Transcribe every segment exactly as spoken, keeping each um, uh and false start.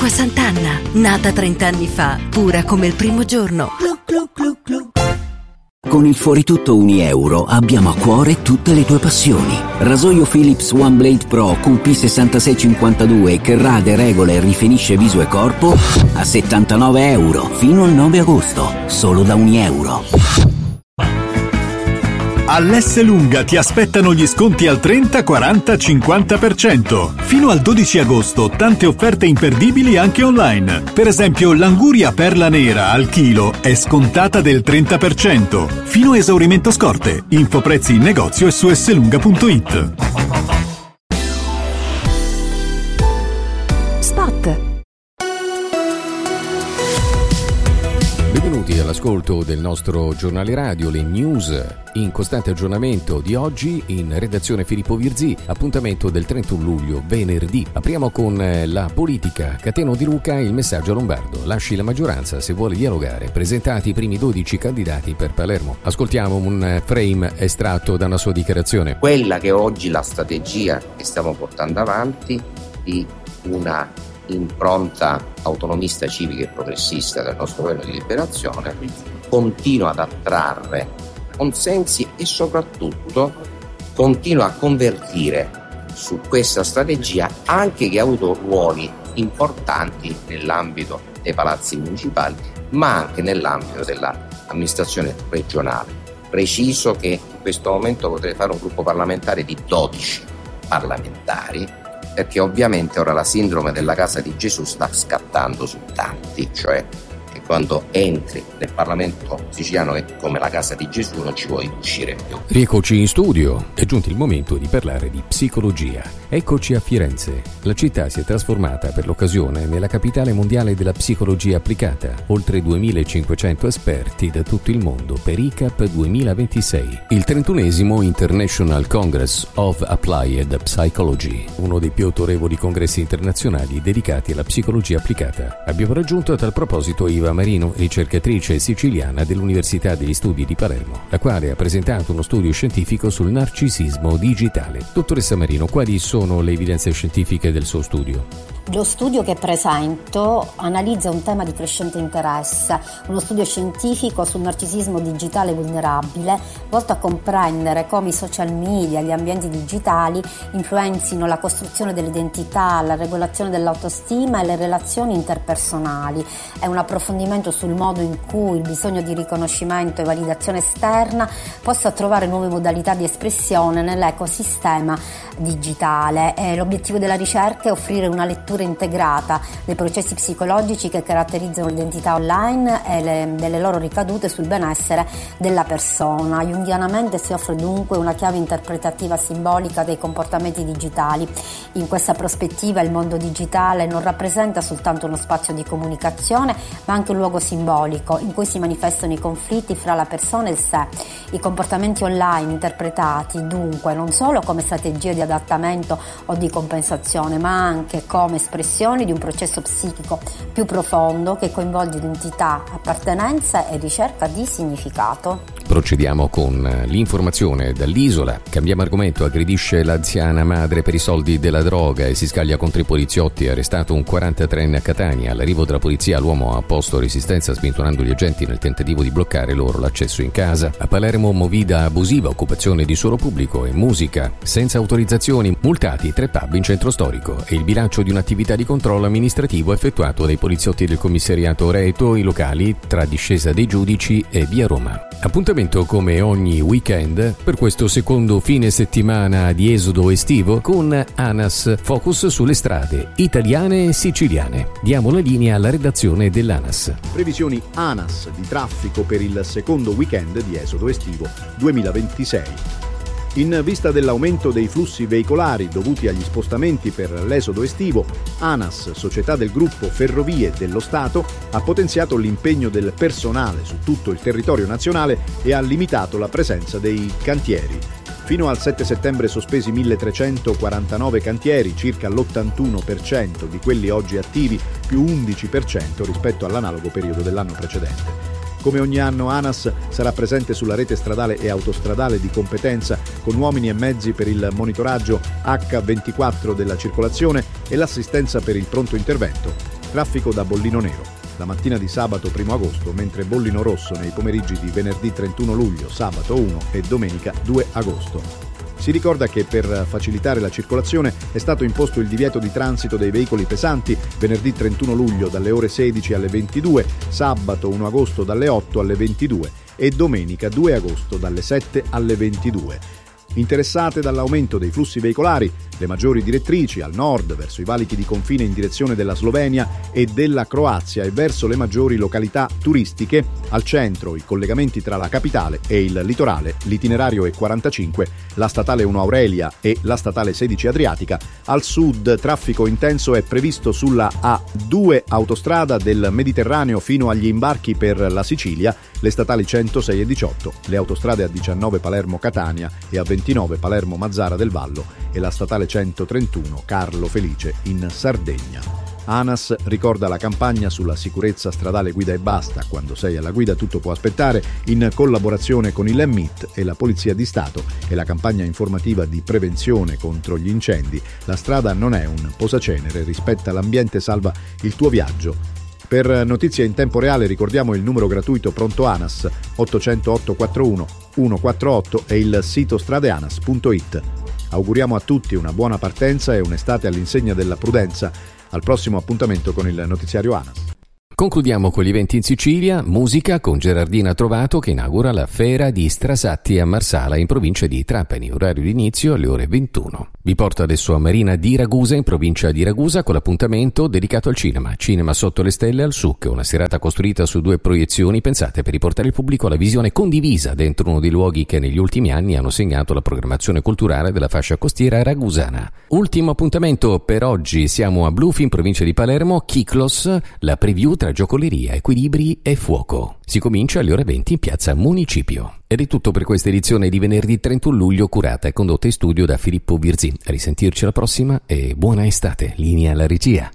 Acqua Sant'Anna, nata trent'anni fa, pura come il primo giorno. Glu, glu, glu, glu. Con il Fuoritutto Unieuro abbiamo a cuore tutte le tue passioni. Rasoio Philips One Blade Pro Q P sessantasei cinquantadue che rade, regola e rifinisce viso e corpo a settantanove euro fino al nove agosto, solo da Unieuro. All'S Lunga ti aspettano gli sconti al trenta, quaranta, cinquanta per cento. Fino al dodici agosto tante offerte imperdibili anche online. Per esempio l'anguria perla nera al chilo è scontata del trenta per cento. Fino a esaurimento scorte. Info prezzi in negozio e su slunga punto it. Spot. Benvenuti all'ascolto del nostro giornale radio, le news in costante aggiornamento di oggi. In redazione Filippo Virzì, appuntamento del trentuno luglio, venerdì. Apriamo con la politica. Cateno Di Luca, il messaggio a Lombardo. Lasci la maggioranza se vuole dialogare. Presentati i primi dodici candidati per Palermo. Ascoltiamo un frame estratto da una sua dichiarazione. Quella che oggi la strategia che stiamo portando avanti di una impronta autonomista, civica e progressista del nostro governo di liberazione continua ad attrarre consensi e soprattutto continua a convertire su questa strategia anche chi ha avuto ruoli importanti nell'ambito dei palazzi municipali ma anche nell'ambito dell'amministrazione regionale. Preciso che in questo momento potrei fare un gruppo parlamentare di dodici parlamentari, perché ovviamente ora la sindrome della casa di Gesù sta scattando su tanti, cioè che quando entri nel Parlamento siciliano è come la casa di Gesù, non ci puoi uscire più. Rieccoci in studio, è giunto il momento di parlare di psicologia. Eccoci a Firenze. La città si è trasformata per l'occasione nella capitale mondiale della psicologia applicata. Oltre duemilacinquecento esperti da tutto il mondo per I C A P duemilaventisei. Il trentunesimo International Congress of Applied Psychology, uno dei più autorevoli congressi internazionali dedicati alla psicologia applicata. Abbiamo raggiunto a tal proposito Iva Marino, ricercatrice siciliana dell'Università degli Studi di Palermo, la quale ha presentato uno studio scientifico sul narcisismo digitale. Dottoressa Marino, quali sono sono le evidenze scientifiche del suo studio? Lo studio che presento analizza un tema di crescente interesse, uno studio scientifico sul narcisismo digitale vulnerabile, volto a comprendere come i social media e gli ambienti digitali influenzino la costruzione dell'identità, la regolazione dell'autostima e le relazioni interpersonali. È un approfondimento sul modo in cui il bisogno di riconoscimento e validazione esterna possa trovare nuove modalità di espressione nell'ecosistema digitale. E l'obiettivo della ricerca è offrire una lettura integrata dei processi psicologici che caratterizzano l'identità online e le, delle loro ricadute sul benessere della persona. Jungianamente si offre dunque una chiave interpretativa simbolica dei comportamenti digitali. In questa prospettiva il mondo digitale non rappresenta soltanto uno spazio di comunicazione, ma anche un luogo simbolico in cui si manifestano i conflitti fra la persona e il sé. I comportamenti online interpretati dunque non solo come strategie di adattamento o di compensazione, ma anche come espressioni di un processo psichico più profondo che coinvolge identità, appartenenza e ricerca di significato. Procediamo con l'informazione dall'isola. Cambiamo argomento. Aggredisce l'anziana madre per i soldi della droga e si scaglia contro i poliziotti. Arrestato un quarantatreenne a Catania. All'arrivo della polizia l'uomo ha opposto resistenza spintonando gli agenti nel tentativo di bloccare loro l'accesso in casa. A Palermo movida abusiva, occupazione di suolo pubblico e musica senza autorizzazioni, multati tre pub in centro storico e il bilancio di un'attività di controllo amministrativo effettuato dai poliziotti del commissariato Reto, i locali tra discesa dei giudici e via Roma. Appuntamento come ogni weekend per questo secondo fine settimana di esodo estivo con ANAS, focus sulle strade italiane e siciliane. Diamo la linea alla redazione dell'ANAS. Previsioni ANAS di traffico per il secondo weekend di esodo estivo duemilaventisei. In vista dell'aumento dei flussi veicolari dovuti agli spostamenti per l'esodo estivo, ANAS, società del gruppo Ferrovie dello Stato, ha potenziato l'impegno del personale su tutto il territorio nazionale e ha limitato la presenza dei cantieri. Fino al sette settembre sospesi milletrecentoquarantanove cantieri, circa l'ottantuno per cento di quelli oggi attivi, più undici per cento rispetto all'analogo periodo dell'anno precedente. Come ogni anno ANAS sarà presente sulla rete stradale e autostradale di competenza con uomini e mezzi per il monitoraggio acca ventiquattro della circolazione e l'assistenza per il pronto intervento. Traffico da bollino nero. La mattina di sabato primo agosto, mentre bollino rosso nei pomeriggi di venerdì trentuno luglio, sabato uno e domenica due agosto. Si ricorda che per facilitare la circolazione è stato imposto il divieto di transito dei veicoli pesanti venerdì trentuno luglio dalle ore sedici alle ventidue, sabato primo agosto dalle otto alle ventidue e domenica due agosto dalle sette alle ventidue. Interessate dall'aumento dei flussi veicolari, le maggiori direttrici al nord verso i valichi di confine in direzione della Slovenia e della Croazia e verso le maggiori località turistiche, al centro i collegamenti tra la capitale e il litorale, l'itinerario E quarantacinque, la statale uno Aurelia e la statale sedici Adriatica, al sud traffico intenso è previsto sulla A due autostrada del Mediterraneo fino agli imbarchi per la Sicilia, le statali centosei e diciotto, le autostrade A diciannove Palermo-Catania e A ventinove Palermo-Mazzara del Vallo e la statale centotrentuno Carlo Felice in Sardegna. ANAS ricorda la campagna sulla sicurezza stradale Guida e Basta, quando sei alla guida tutto può aspettare, in collaborazione con il M I T e la Polizia di Stato e la campagna informativa di prevenzione contro gli incendi. La strada non è un posacenere, rispetta l'ambiente, salva il tuo viaggio. Per notizie in tempo reale ricordiamo il numero gratuito Pronto ANAS ottocento ottocentoquarantuno centoquarantotto e il sito stradeanas punto it. Auguriamo a tutti una buona partenza e un'estate all'insegna della prudenza. Al prossimo appuntamento con il notiziario ANAS. Concludiamo con gli eventi in Sicilia, musica con Gerardina Trovato che inaugura la Fera di Strasatti a Marsala in provincia di Trapani, orario di inizio alle ore ventuno. Vi porto adesso a Marina di Ragusa in provincia di Ragusa con l'appuntamento dedicato al cinema, Cinema sotto le stelle al S U C, una serata costruita su due proiezioni pensate per riportare il pubblico alla visione condivisa dentro uno dei luoghi che negli ultimi anni hanno segnato la programmazione culturale della fascia costiera ragusana. Ultimo appuntamento per oggi, siamo a Blufi in provincia di Palermo, Kiklos, la preview tra giocoleria, equilibri e fuoco. Si comincia alle ore venti in piazza Municipio. Ed è tutto per questa edizione di venerdì trentuno luglio, curata e condotta in studio da Filippo Virzì. A risentirci alla prossima e buona estate. Linea alla regia.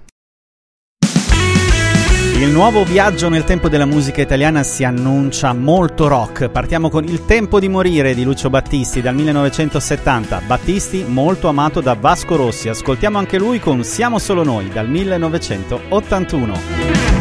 Il nuovo viaggio nel tempo della musica italiana si annuncia molto rock. Partiamo con Il tempo di morire di Lucio Battisti dal millenovecentosettanta. Battisti molto amato da Vasco Rossi. Ascoltiamo anche lui con Siamo solo noi dal millenovecentottantuno.